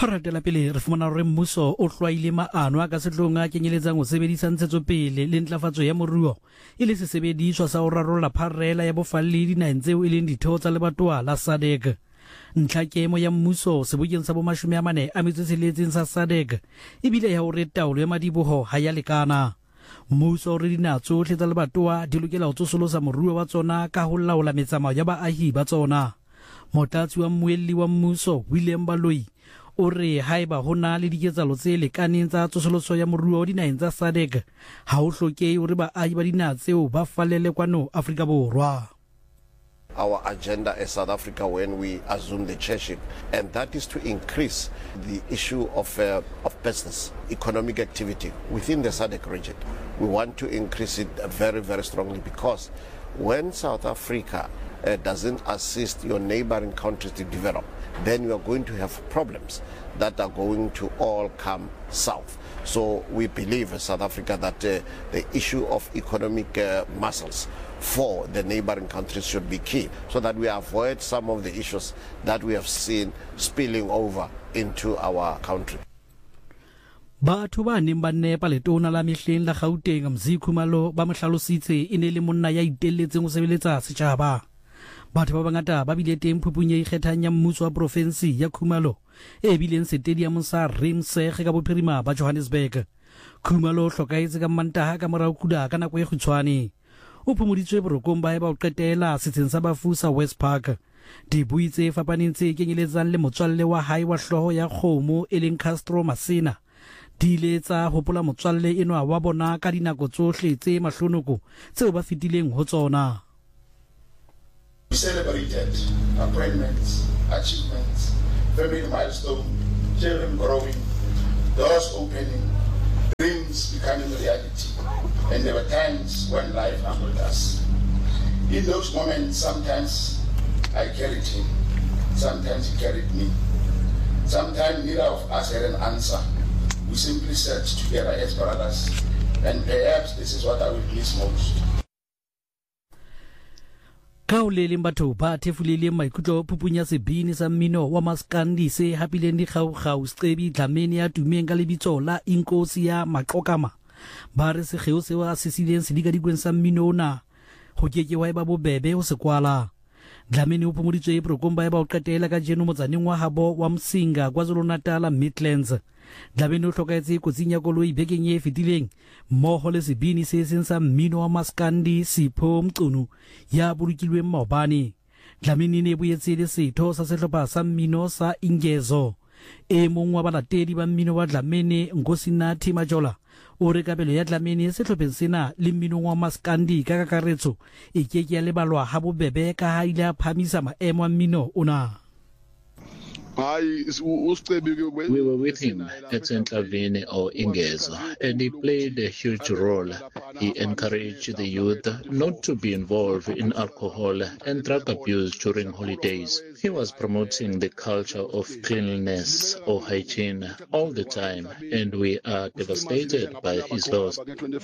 Haratela pele re fumana hore mmuso o hlwaile maano a ka sehlong a kenyeletsang ho sebedisa ntshetsopele le ntlafatso ya moruo e le sesebediswa sa ho rarolla pharela ya bofalli dinaheng tseo e leng ditheo tsa lebatowa la SADC. Ntlhakemo ya mmuso sebokeng sa bo 46 sa SADC ebile ya hore taolo ya madiboho ha ya lekana. Mmuso re dinaha tsohle tsa lebatowa di lokela ho tsosolosa moruo wa tsona ka ho laola metsamao ya baahi ba tsona. Motlatsi wa mmuelli wa mmuso William Baloyi o re haeba hona le diketsalo tse lekaneng tsa tsosoloso ya moruo dinaheng tsa SADC ha ho hlokehe hore baahi ba dinaha tseo ba fallele kwano Afrika Borwa. Our agenda as South Africa when we assume the chairship, and that is to increase the issue of business, economic activity within the SADC region. We want to increase it very, very strongly, because when South Africa doesn't assist your neighboring countries to develop, then you are going to have problems that are going to all come south. So we believe as South Africa that the issue of economic muscles for the neighboring countries should be key, so that we avoid some of the issues that we have seen spilling over into our country. Batho ba neng ba nepa letona la mehleng la Gauteng Mzi Khumalo ba mo hlalositse e ne le monna ya itelletseng ho sebeletsa setjhaba. Batho ba bangata ba bile teng phupung e ikgethang ya mmuso wa provinsi ya Khumalo e bileng stadium sa Rimseg ka bophirima ba Johannesburg. Khumalo hlokaetse ka Mantaha ka morao kuda ka nako e kgutshwane. O phomoditswe borokong ba eba o qetela setsheng sa bafu sa West Park. Dibui tse fapaneng tse kenyeletsang le motswalle wa hae wa hloho ya kgomo e leng Castro Masina di ile tsa hopola motswalle enwa wa bona ka dinako tsohle tse mahlonoko tseo ba fitileng ho tsona. We celebrated appointments, achievements, family milestones, children growing, doors opening, dreams becoming reality. And there were times when life humbled us. In those moments, sometimes I carried him, sometimes he carried me. Sometimes neither of us had an answer. We simply sat together as brothers, and perhaps this is what I will miss most. Kaulele batho ba thefulele maikutlo pupunya sebini sa mmino wa Maskandi se hapileng dikgaugau Stebi Dlamini ya tumeng ka lebitso la Inkosi ya Maqokama. Ba re segeo se wa sesileng se dika dikweng sa mmino ona ho keke wa eba bobebe ho se kwala. Dlamini o phomoditswe prokomba eba o qetela ka jeno motsaneng wa habo wa Msinga KwaZulu-Natal Midlands. Dlamini o hlokaetse kotsing ya koloi bekeng e fetileng mmoho le sebini se seng sa mmino wa Maskandi Sipho Mqunu ya bolokilweng maobane. Dlamini ne boetse le setho sa sehlopha sa mmino sa Ingezo. E mong wa balatedi ba mmino wa Dlamini Nkosinathi Majola o re kabelo ya Dlamini sehlopheng sena le mmino wa Maskandi ka kakaretso e keke ya lebalwa ha bobebe ka ha ile a phamisa maemo a mmino ona. We were with him at Ntlavini or Ingezo, and he played a huge role. He encouraged the youth not to be involved in alcohol and drug abuse during holidays. He was promoting the culture of cleanliness or hygiene all the time, and we are devastated by his loss.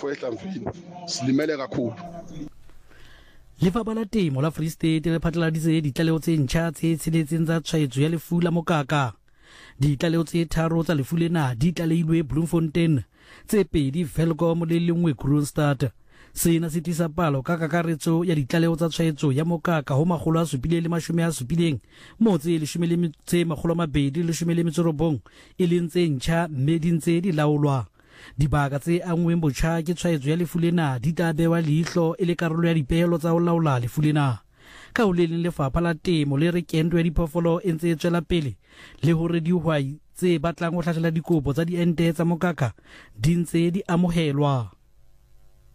Lefapha la Temo la Free State le phatlaladitse ditlaleho tse ntjha tse tsheletseng tsa tshwaetso ya lefu la mokaka. Ditlaleho tse tharo tsa lefu lena di tlalehilwe Bloemfontein, tse pedi Velkom le lengwe Kroonstad. Sena se tlisa palo ka kakaretso ya ditlaleho tsa tshwaetso ya mokaka ho 770 mo tse 219 e leng tse ntjha mme di ntse di laolwa. Dibaka tse angweng botjha ke tshwaetso ya lefu lena di tla bewa leihlo e le karolo ya dipehelo tsa ho laola lefu lena. Ka ho leng lefapha la temo le re kento ya diphoofolo e ntse e tswela pele le hore dihwai tse batlang ho hlahlela dikopo tsa diente tsa mokaka di ntse di amohelwa.